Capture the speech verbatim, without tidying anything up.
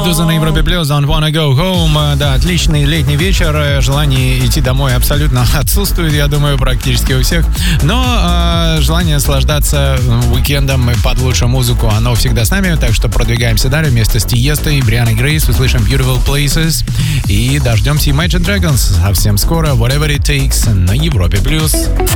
Медуза на Европе Плюс, Don't Wanna Go Home. Да, отличный летний вечер. Желание идти домой абсолютно отсутствует, я думаю, практически у всех. Но э, желание наслаждаться уикендом под лучшую музыку, оно всегда с нами. Так что продвигаемся далее вместе с Тиесто и Брианной Грейс. Услышим Beautiful Places и дождемся Imagine Dragons совсем скоро. Whatever It Takes на Европе Плюс.